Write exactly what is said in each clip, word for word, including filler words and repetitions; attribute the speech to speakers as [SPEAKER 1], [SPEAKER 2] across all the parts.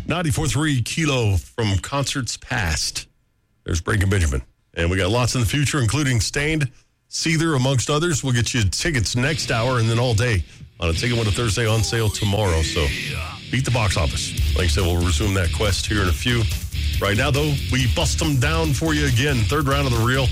[SPEAKER 1] ninety-four point three Kilo from Concerts Past. There's Breaking Benjamin. And we got lots in the future, including Stained, Seether, amongst others. We'll get you tickets next hour and then all day on a Ticket Winter Thursday on sale tomorrow. So beat the box office. Like I said, we'll resume that quest here in a few. Right now, though, we bust them down for you again. Third round of the reel.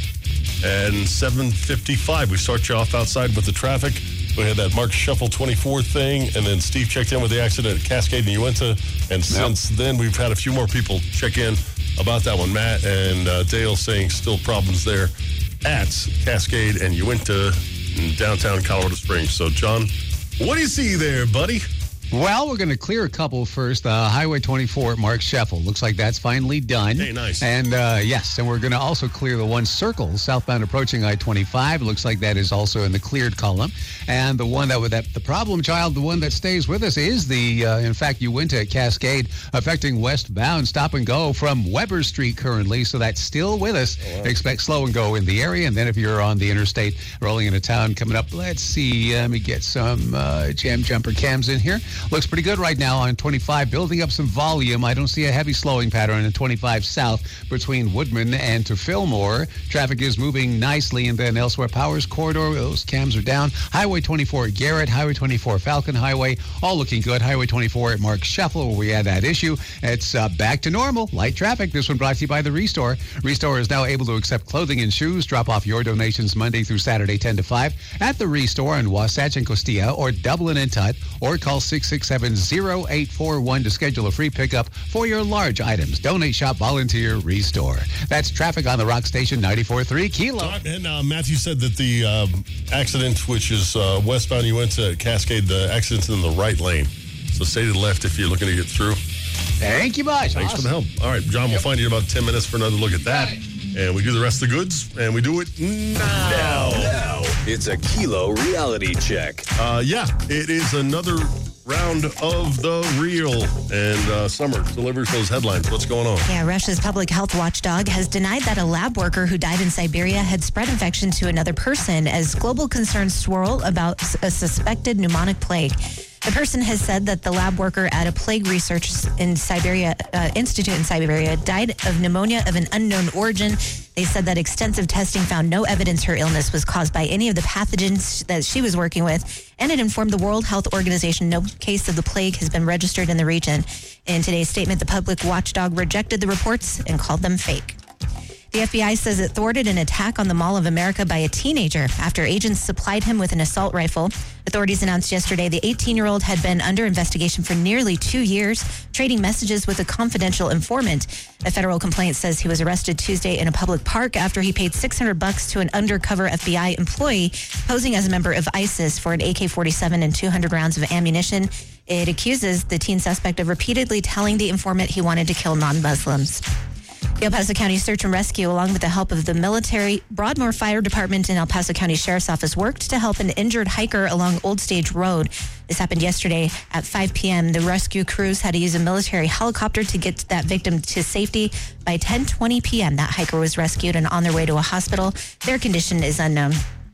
[SPEAKER 1] And seven fifty-five, we start you off outside with the traffic. We had that Mark Shuffle twenty-four thing, and then Steve checked in with the accident at Cascade and Uinta. And since yep. then, we've had a few more people check in about that one. Matt and uh, Dale saying still problems there at Cascade and Uinta in downtown Colorado Springs. So, John, what do you see there, buddy?
[SPEAKER 2] Well, we're going to clear a couple first. Uh, Highway twenty-four at Mark Sheffel. Looks like that's finally done.
[SPEAKER 1] Hey, nice.
[SPEAKER 2] And, uh, yes, and we're going to also clear the one circle southbound approaching I twenty-five. Looks like that is also in the cleared column. And the one that with that the problem child, the one that stays with us is the, uh, in fact, Uinta at Cascade, affecting westbound stop and go from Weber Street currently. So that's still with us. Oh, wow. Expect slow and go in the area. And then if you're on the interstate rolling into town coming up, let's see. Let me get some uh, jam jumper cams in here. Looks pretty good right now on twenty-five, building up some volume. I don't see a heavy slowing pattern in twenty-five south between Woodman and to Fillmore. Traffic is moving nicely, and then elsewhere, Powers Corridor, those cams are down. Highway twenty-four at Garrett, Highway twenty-four Falcon Highway, all looking good. Highway twenty-four at Mark Sheffel, where we had that issue. It's uh, back to normal, light traffic. This one brought to you by the Restore. Restore is now able to accept clothing and shoes. Drop off your donations Monday through Saturday, ten to five at the Restore in Wasatch and Costilla, or Dublin and Tut, or call six six seven, zero eight four one to schedule a free pickup for your large items. Donate, shop, volunteer, Restore. That's traffic on the Rock Station ninety-four point three Kilo.
[SPEAKER 1] And uh, Matthew said that the um, accident, which is uh, westbound, you went to Cascade, the accident's in the right lane. So stay to the left if you're looking to get through.
[SPEAKER 2] Thank you much.
[SPEAKER 1] Thanks
[SPEAKER 2] awesome.
[SPEAKER 1] for the help. All right, John, we'll yep. find you in about ten minutes for another look at that. And we do the rest of the goods, and we do it now.
[SPEAKER 3] Now, now. It's a Kilo reality check.
[SPEAKER 1] Uh, yeah, it is another round of the reel. And uh, Summer delivers those headlines. What's going on?
[SPEAKER 4] Yeah, Russia's public health watchdog has denied that a lab worker who died in Siberia had spread infection to another person as global concerns swirl about a suspected pneumonic plague. The person has said that the lab worker at a plague research in Siberia uh, institute in Siberia died of pneumonia of an unknown origin. They said that extensive testing found no evidence her illness was caused by any of the pathogens that she was working with, and it informed the World Health Organization no case of the plague has been registered in the region. In today's statement, the public watchdog rejected the reports and called them fake. The F B I says it thwarted an attack on the Mall of America by a teenager after agents supplied him with an assault rifle. Authorities announced yesterday the eighteen-year-old had been under investigation for nearly two years, trading messages with a confidential informant. A federal complaint says he was arrested Tuesday in a public park after he paid six hundred bucks to an undercover F B I employee posing as a member of ISIS for an A K forty-seven and two hundred rounds of ammunition. It accuses the teen suspect of repeatedly telling the informant he wanted to kill non-Muslims. The El Paso County Search and Rescue, along with the help of the military, Broadmoor Fire Department, and El Paso County Sheriff's Office, worked to help an injured hiker along Old Stage Road. This happened yesterday at five p.m. The rescue crews had to use a military helicopter to get that victim to safety. By ten twenty p.m., that hiker was rescued and on their way to a hospital. Their condition is unknown.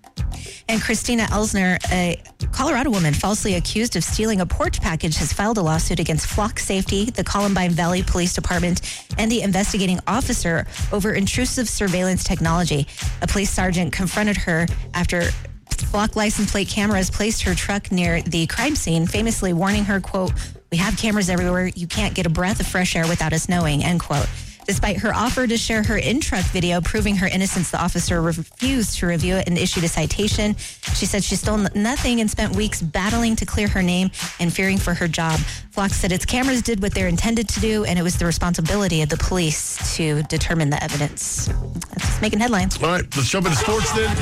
[SPEAKER 4] And Christina Elsner, a Colorado woman falsely accused of stealing a porch package, has filed a lawsuit against Flock Safety, the Columbine Valley Police Department, and the investigating officer over intrusive surveillance technology. A police sergeant confronted her after Flock license plate cameras placed her truck near the crime scene, famously warning her, quote, "We have cameras everywhere. You can't get a breath of fresh air without us knowing," end quote. Despite her offer to share her in-truck video proving her innocence, the officer refused to review it and issued a citation. She said she stole nothing and spent weeks battling to clear her name and fearing for her job. Flock said its cameras did what they're intended to do, and it was the responsibility of the police to determine the evidence. That's just making headlines.
[SPEAKER 1] All right, let's jump into sports then.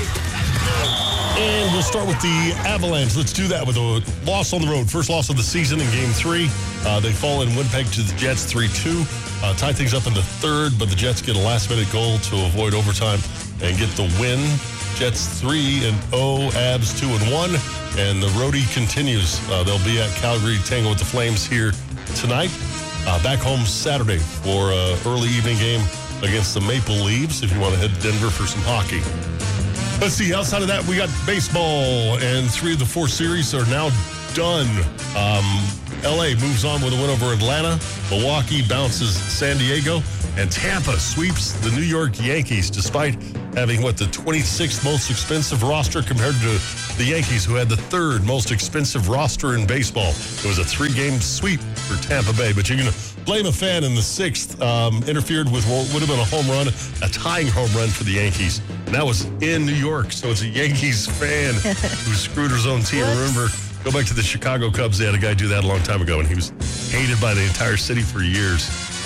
[SPEAKER 1] And we'll start with the Avalanche. Let's do that with a loss on the road. First loss of the season in Game three. Uh, they fall in Winnipeg to the Jets three two. Uh, tie things up in the third, but the Jets get a last-minute goal to avoid overtime and get the win. Jets three and oh, Abs two and one, and the roadie continues. Uh, they'll be at Calgary Tango with the Flames here tonight. Uh, back home Saturday for an early evening game against the Maple Leafs if you want to head to Denver for some hockey. Let's see, outside of that, we got baseball, and three of the four series are now done. Um, L A moves on with a win over Atlanta. Milwaukee bounces San Diego. And Tampa sweeps the New York Yankees despite having, what, the twenty-sixth most expensive roster compared to the Yankees, who had the third most expensive roster in baseball. It was a three-game sweep for Tampa Bay. But you're going to blame a fan in the sixth, um, interfered with what would have been a home run, a tying home run for the Yankees. And that was in New York, so it's a Yankees fan who screwed his own team. Remember, go back to the Chicago Cubs. They had a guy do that a long time ago, and he was hated by the entire city for years.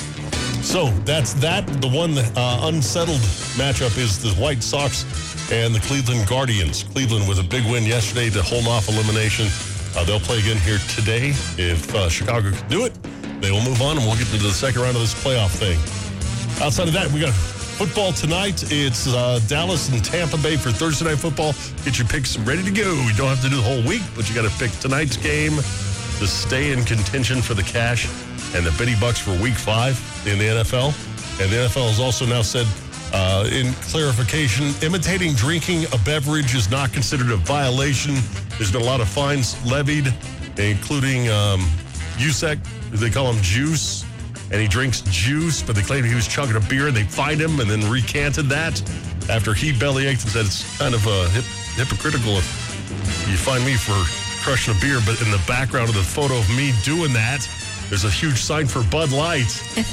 [SPEAKER 1] So that's that. The one uh, unsettled matchup is the White Sox and the Cleveland Guardians. Cleveland with a big win yesterday to hold off elimination. Uh, they'll play again here today. If uh, Chicago can do it, they will move on, and we'll get into the second round of this playoff thing. Outside of that, we got football tonight. It's uh, Dallas and Tampa Bay for Thursday Night Football. Get your picks ready to go. You don't have to do the whole week, but you got to pick tonight's game to stay in contention for the cash and the Benny Bucks for week five in the N F L. And the N F L has also now said, uh, in clarification, imitating drinking a beverage is not considered a violation. There's been a lot of fines levied, including um, U S E C, they call him Juice, and he drinks juice, but they claim he was chugging a beer, and they fined him and then recanted that after he bellyached and said it's kind of uh, hip- hypocritical if you find me for crushing a beer, but in the background of the photo of me doing that, there's a huge sign for Bud Light.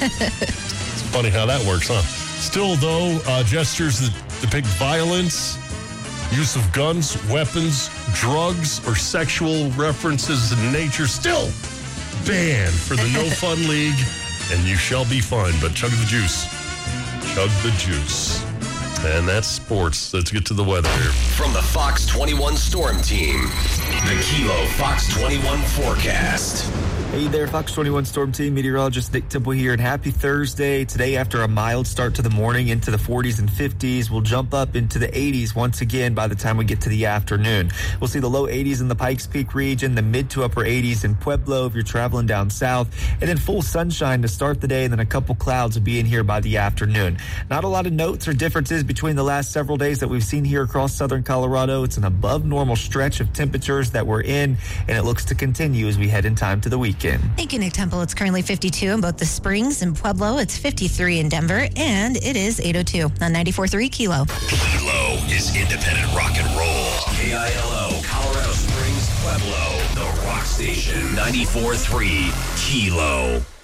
[SPEAKER 1] It's funny how that works, huh? Still, though, uh, gestures that depict violence, use of guns, weapons, drugs, or sexual references in nature still banned for the No Fun League, and you shall be fined. But chug the juice. Chug the juice. And that's sports. Let's get to the weather here.
[SPEAKER 3] From the Fox twenty-one Storm Team, the Kilo Fox twenty-one forecast.
[SPEAKER 5] Hey there, Fox twenty-one Storm Team meteorologist Nick Temple here, and happy Thursday. Today, after a mild start to the morning into the forties and fifties, we'll jump up into the eighties once again by the time we get to the afternoon. We'll see the low eighties in the Pikes Peak region, the mid to upper eighties in Pueblo if you're traveling down south, and then full sunshine to start the day, and then a couple clouds will be in here by the afternoon. Not a lot of notes or differences between the last several days that we've seen here across southern Colorado. It's an above normal stretch of temperatures that we're in, and it looks to continue as we head in time to the weekend.
[SPEAKER 4] Thank you, Nick Temple. It's currently fifty-two in both the Springs and Pueblo. It's fifty-three in Denver, and it is eight oh two on ninety-four point three Kilo.
[SPEAKER 3] Kilo is independent rock and roll. K I L O, Colorado Springs, Pueblo, the rock station, ninety-four point three Kilo.